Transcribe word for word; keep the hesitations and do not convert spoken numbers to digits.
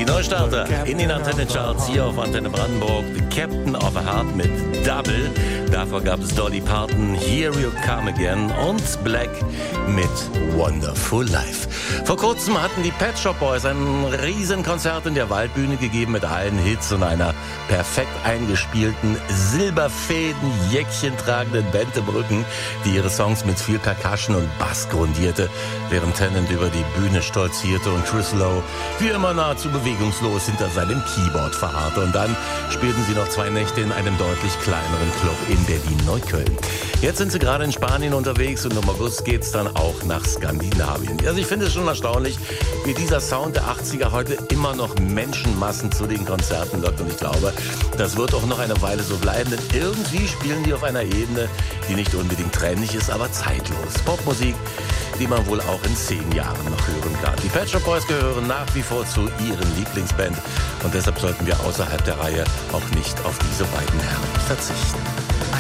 Die Neustarter in den Antenne-Charts hier auf Antenne Brandenburg. The Captain of a Heart mit Double. Davor gab es Dolly Parton, Here You Come Again und Black mit Wonderful Life. Vor kurzem hatten die Pet Shop Boys ein Riesenkonzert in der Waldbühne gegeben mit allen Hits und einer perfekt eingespielten, silberfäden, Jäckchen tragenden Bente Brücken, die ihre Songs mit viel Percussion und Bass grundierte, während Tennant über die Bühne stolzierte und Chris Lowe wie immer nahezu bewegungslos hinter seinem Keyboard verharrte. Und dann spielten sie noch zwei Nächte in einem deutlich kleineren Club in Berlin-Neukölln. Jetzt sind sie gerade in Spanien unterwegs und im August geht's dann auch nach Skandinavien. Also ich finde es schon erstaunlich, wie dieser Sound der achtziger heute immer noch Menschenmassen zu den Konzerten lockt. Und ich glaube, das wird auch noch eine Weile so bleiben, denn irgendwie spielen die auf einer Ebene, die nicht unbedingt trendig ist, aber zeitlos. Popmusik, die man wohl auch in zehn Jahren noch hören kann. Die Pet Shop Boys gehören nach wie vor zu ihren Lieblingsband und deshalb sollten wir außerhalb der Reihe auch nicht auf diese beiden Herren verzichten.